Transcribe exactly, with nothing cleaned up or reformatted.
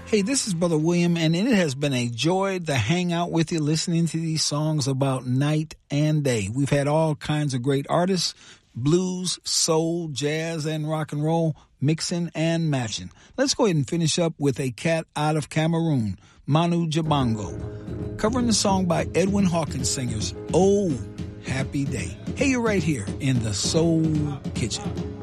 Hey, this is Brother William, and it has been a joy to hang out with you listening to these songs about night and day. We've had all kinds of great artists, blues, soul, jazz, and rock and roll, mixing and matching. Let's go ahead and finish up with a cat out of Cameroon, Manu Jabango, covering the song by Edwin Hawkins Singers, Oh, Happy Day. Hey, you're right here in the Soul Kitchen.